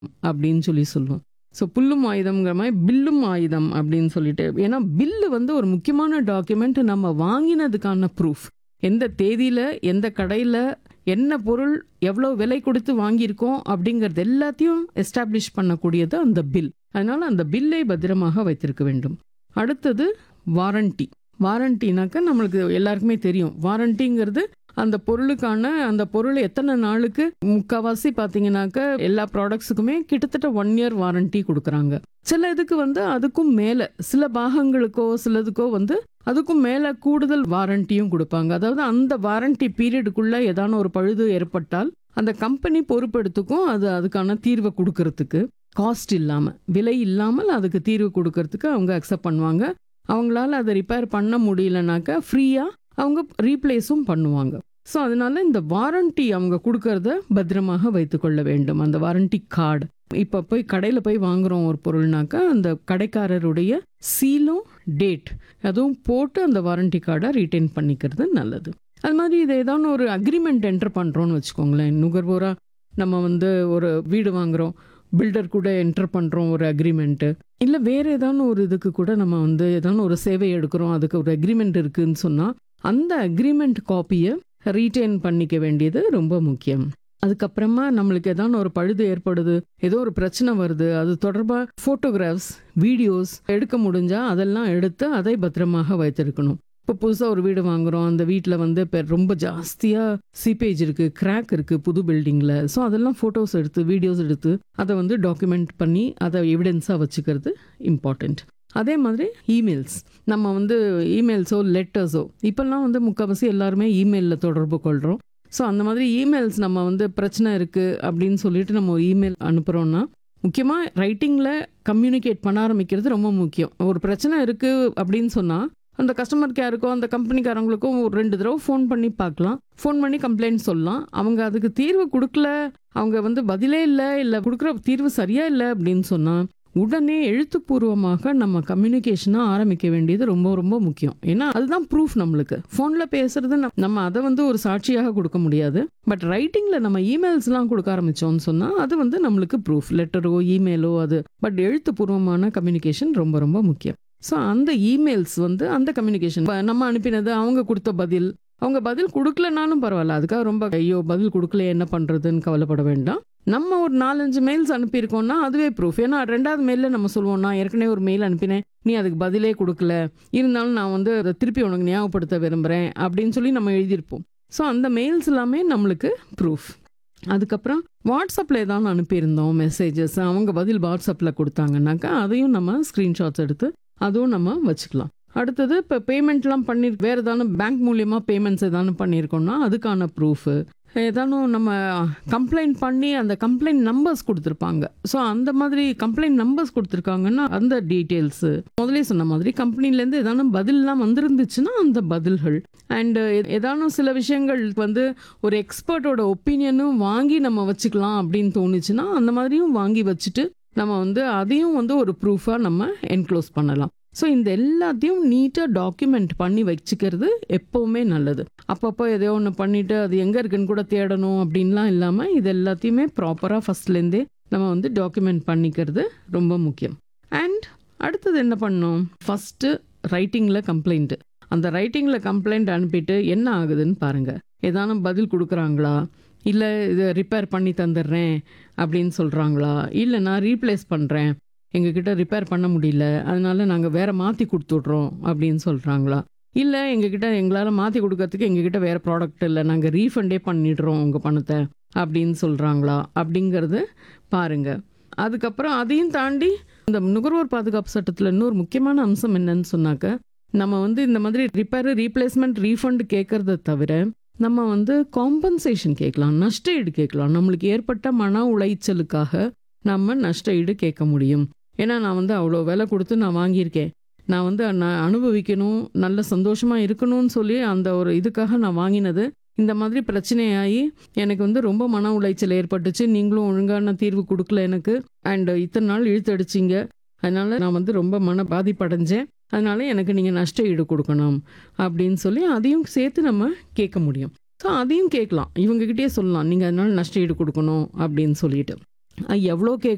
அப்படின்னு சொல்லுவோம். ஸோ புல்லும் ஆயுதம்ங்கிற மாதிரி பில்லும் ஆயுதம் அப்படின்னு சொல்லிட்டு, ஏன்னா பில்லு வந்து ஒரு முக்கியமான டாக்குமெண்ட். நம்ம வாங்கினதுக்கான ப்ரூஃப், எந்த தேதியில் எந்த கடையில் என்ன பொருள் எவ்வளோ விலை கொடுத்து வாங்கியிருக்கோம் அப்படிங்கிறது எல்லாத்தையும் எஸ்டாப்ளிஷ் பண்ணக்கூடியது அந்த பில். அதனால அந்த பில்லை பத்திரமாக வைத்திருக்க வேண்டும். அடுத்தது வாரண்டி. வாரண்டினாக்கா நம்மளுக்கு எல்லாருக்குமே தெரியும். வாரண்டிங்கிறது அந்த பொருளுக்கான, அந்த பொருள் எத்தனை நாளுக்கு, முக்கால்வாசி பார்த்தீங்கன்னாக்க எல்லா ப்ராடக்ட்ஸுக்குமே கிட்டத்தட்ட 1 இயர் வாரண்டி கொடுக்குறாங்க. சில இதுக்கு வந்து அதுக்கும் மேலே, சில பாகங்களுக்கோ சிலதுக்கோ வந்து அதுக்கும் மேலே கூடுதல் வாரண்டியும் கொடுப்பாங்க. அதாவது அந்த வாரண்டி பீரியடுக்குள்ளே ஏதான ஒரு பழுது ஏற்பட்டால் அந்த கம்பெனி பொறுப்பெடுத்துக்கும் அது அதுக்கான தீர்வை கொடுக்கறதுக்கு. காஸ்ட் இல்லாமல், விலை இல்லாமல் அதுக்கு தீர்வு கொடுக்கறதுக்கு அவங்க அக்செப்ட் பண்ணுவாங்க. அவங்களால அதை ரிப்பேர் பண்ண முடியலனாக்கா ஃப்ரீயாக அவங்க ரீப்ளேஸும் பண்ணுவாங்க. ஸோ அதனால இந்த வாரண்டி அவங்க கொடுக்கறத பத்திரமாக வைத்துக்கொள்ள வேண்டும். அந்த வாரண்டி கார்டு, இப்போ போய் கடையில் போய் வாங்குகிறோம் ஒரு பொருள்னாக்கா அந்த கடைக்காரருடைய சீலும் டேட் அதுவும் போட்டு அந்த வாரண்டி கார்டை ரீட்டைன் பண்ணிக்கிறது நல்லது. அது மாதிரி இதை ஏதாவது ஒரு அக்ரிமெண்ட் என்டர் பண்ணுறோன்னு வச்சுக்கோங்களேன். நுகர்வோராக நம்ம வந்து ஒரு வீடு வாங்குகிறோம், பில்டர் கூட என்டர் பண்ணுறோம் ஒரு அக்ரிமெண்ட்டு, இல்லை வேறு ஏதான ஒரு இதுக்கு கூட நம்ம வந்து ஏதான ஒரு சேவை எடுக்கிறோம், அதுக்கு ஒரு அக்ரிமெண்ட் இருக்குதுன்னு சொன்னால் அந்த அக்ரிமெண்ட் காப்பியை ரீட்டைன் பண்ணிக்க வேண்டியது ரொம்ப முக்கியம். அதுக்கப்புறமா நம்மளுக்கு ஏதான ஒரு பழுது ஏற்படுது, ஏதோ ஒரு பிரச்சனை வருது, அது தொடர்பாக ஃபோட்டோகிராஃப்ஸ் வீடியோஸ் எடுக்க முடிஞ்சால் அதெல்லாம் எடுத்து அதை பத்திரமாக வைத்திருக்கணும். இப்போ புதுசாக ஒரு வீடு வாங்குகிறோம், அந்த வீட்டில் வந்து இப்போ ரொம்ப ஜாஸ்தியாக சீப்பேஜ் இருக்குது, கிராக் இருக்குது புது பில்டிங்கில். ஸோ அதெல்லாம் ஃபோட்டோஸ் எடுத்து வீடியோஸ் எடுத்து அதை வந்து டாக்குமெண்ட் பண்ணி அதை எவிடன்ஸாக வச்சுக்கிறது இம்பார்ட்டண்ட். அதே மாதிரி இமெயில்ஸ், நம்ம வந்து இமெயில்ஸோ லெட்டர்ஸோ இப்போல்லாம் வந்து முக்கால்வாசி எல்லாருமே இமெயிலில் தொடர்பு கொள்கிறோம். ஸோ அந்த மாதிரி இமெயில்ஸ் நம்ம வந்து பிரச்சனை இருக்குது அப்படின்னு சொல்லிட்டு நம்ம ஒரு இமெயில் அனுப்புகிறோன்னா முக்கியமாக ரைட்டிங்கில் கம்யூனிகேட் பண்ண ஆரம்பிக்கிறது ரொம்ப முக்கியம். ஒரு பிரச்சனை இருக்குது அப்படின்னு சொன்னால் அந்த கஸ்டமர் கேருக்கோ அந்த கம்பெனிக்காரங்களுக்கும் ஒரு 2 தடவை ஃபோன் பண்ணி பார்க்கலாம், ஃபோன் பண்ணி கம்ப்ளைண்ட் சொல்லலாம். அவங்க அதுக்கு தீர்வு கொடுக்கல, அவங்க வந்து பதிலே இல்லை கொடுக்குற தீர்வு சரியா இல்லை அப்படின்னு சொன்னால் உடனே எழுத்துப்பூர்வமாக நம்ம கம்யூனிகேஷனாக ஆரம்பிக்க வேண்டியது ரொம்ப ரொம்ப முக்கியம். ஏன்னா அதுதான் ப்ரூஃப். நம்மளுக்கு ஃபோனில் பேசுறது நம்ம அதை வந்து ஒரு சாட்சியாக கொடுக்க முடியாது. பட் ரைட்டிங்கில் நம்ம இமெயில்ஸ்லாம் கொடுக்க ஆரம்பித்தோம்னு சொன்னால் அது வந்து நம்மளுக்கு ப்ரூஃப். லெட்டரோ இமெயிலோ அது, பட் எழுத்துப்பூர்வமான கம்யூனிகேஷன் ரொம்ப ரொம்ப முக்கியம். ஸோ அந்த இமெயில்ஸ் வந்து அந்த கம்யூனிகேஷன், நம்ம அனுப்பினது, அவங்க கொடுத்த பதில், அவங்க பதில் கொடுக்கலனாலும் பரவாயில்ல, அதுக்காக ரொம்ப ஐயோ பதில் கொடுக்கல என்ன பண்ணுறதுன்னு கவலைப்பட வேண்டாம். நம்ம ஒரு 4-5 மெயில்ஸ் அனுப்பியிருக்கோம்னா அதுவே ப்ரூஃப். ஏன்னா 2வது மெயிலில் நம்ம சொல்லுவோம், நான் ஏற்கனவே ஒரு மெயில் அனுப்பினேன், நீ அதுக்கு பதிலே கொடுக்கல, இருந்தாலும் நான் வந்து அதை திருப்பி உனக்கு ஞாபகப்படுத்த விரும்புகிறேன் அப்படின்னு சொல்லி நம்ம எழுதியிருப்போம். ஸோ அந்த மெயில்ஸ் எல்லாமே நம்மளுக்கு ப்ரூஃப். அதுக்கப்புறம் வாட்ஸ்அப்பில் ஏதாவது அனுப்பியிருந்தோம் மெசேஜஸ், அவங்க பதில் வாட்ஸ்அப்பில் கொடுத்தாங்கன்னாக்கா அதையும் நம்ம ஸ்க்ரீன்ஷாட்ஸ் எடுத்து அதுவும் நம்ம வச்சுக்கலாம். அடுத்தது இப்போ பேமெண்ட்லாம் பண்ணி வேறு ஏதாவது பேங்க் மூலியமாக பேமெண்ட்ஸ் ஏதாவது பண்ணியிருக்கோம்னா அதுக்கான ப்ரூஃபு. ஏதானும் நம்ம கம்ப்ளைண்ட் பண்ணி அந்த கம்ப்ளைண்ட் நம்பர்ஸ் கொடுத்துருப்பாங்க. ஸோ அந்த மாதிரி கம்ப்ளைண்ட் நம்பர்ஸ் கொடுத்துருக்காங்கன்னா அந்த டீட்டெயில்ஸு, முதலே சொன்ன மாதிரி கம்பெனிலேருந்து ஏதானும் பதிலெலாம் வந்துருந்துச்சுன்னா அந்த பதில்கள், அண்டு ஏதானும் சில விஷயங்கள் வந்து ஒரு எக்ஸ்பர்ட்டோட ஒப்பீனியனும் வாங்கி நம்ம வச்சுக்கலாம் அப்படின்னு தோணுச்சுன்னா அந்த மாதிரியும் வாங்கி வச்சுட்டு நம்ம வந்து அதையும் வந்து ஒரு ப்ரூஃபாக நம்ம என்க்ளோஸ் பண்ணலாம். ஸோ இந்த எல்லாத்தையும் நீட்டாக டாக்குமெண்ட் பண்ணி வச்சுக்கிறது எப்போவுமே நல்லது. அப்பப்போ எதையோ ஒன்று பண்ணிவிட்டு அது எங்கே இருக்குன்னு கூட தேடணும் அப்படின்லாம் இல்லாமல் இது எல்லாத்தையுமே ப்ராப்பராக ஃபஸ்ட்லேருந்தே நம்ம வந்து டாக்குமெண்ட் பண்ணிக்கிறது ரொம்ப முக்கியம். அண்ட் அடுத்தது என்ன பண்ணணும், ஃபஸ்ட்டு ரைட்டிங்கில் கம்ப்ளைண்ட்டு. அந்த ரைட்டிங்கில் கம்ப்ளைண்ட் அனுப்பிட்டு என்ன ஆகுதுன்னு பாருங்கள். ஏதானும் பதில் கொடுக்குறாங்களா, இல்லை இதை ரிப்பேர் பண்ணி தந்துடுறேன் அப்படின்னு சொல்கிறாங்களா, இல்லை நான் ரீப்ளேஸ் பண்ணுறேன், எங்ககிட்ட ரிப்பேர் பண்ண முடியல அதனால நாங்கள் வேறு மாற்றி கொடுத்துட்றோம் அப்படின்னு சொல்கிறாங்களா, இல்லை எங்களால் மாற்றி கொடுக்கறதுக்கு எங்ககிட்ட வேறு ப்ராடக்ட் இல்லை, நாங்கள் ரீஃபண்டே பண்ணிடுறோம் உங்கள் பணத்தை அப்படின்னு சொல்கிறாங்களா அப்படிங்கிறது பாருங்கள். அதுக்கப்புறம் அதையும் தாண்டி இந்த நுகர்வோர் பாதுகாப்பு சட்டத்தில் இன்னொரு முக்கியமான அம்சம் என்னன்னு சொன்னாக்க, நம்ம வந்து இந்த மாதிரி ரிப்பேரு ரீப்ளேஸ்மெண்ட் ரீஃபண்ட் கேட்குறத தவிர நம்ம வந்து காம்பன்சேஷன் கேட்கலாம், நஷ்ட ஈடு கேட்கலாம். நம்மளுக்கு ஏற்பட்ட மன உளைச்சலுக்காக நம்ம நஷ்ட ஈடு கேட்க முடியும். ஏன்னா நான் வந்து அவ்வளோ விலை கொடுத்து நான் வாங்கியிருக்கேன், நான் வந்து நான் அனுபவிக்கணும், நல்ல சந்தோஷமாக இருக்கணும்னு சொல்லி அந்த ஒரு இதுக்காக நான் வாங்கினது இந்த மாதிரி பிரச்சனையாகி எனக்கு வந்து ரொம்ப மன உளைச்சல் ஏற்பட்டுச்சு, நீங்களும் ஒழுங்கான தீர்வு கொடுக்கல எனக்கு, அண்டு இத்தனை நாள் இழுத்தடிச்சிங்க, அதனால் நான் வந்து ரொம்ப மன பாதிப்படைஞ்சேன், அதனால எனக்கு நீங்கள் நஷ்ட ஈடு கொடுக்கணும் அப்படின்னு சொல்லி அதையும் சேர்த்து நம்ம கேட்க முடியும். ஸோ அதையும் கேட்கலாம், இவங்ககிட்டயே சொல்லலாம், நீங்கள் அதனால நஷ்ட ஈடு கொடுக்கணும் அப்படின்னு சொல்லிட்டு. எவ்வளோ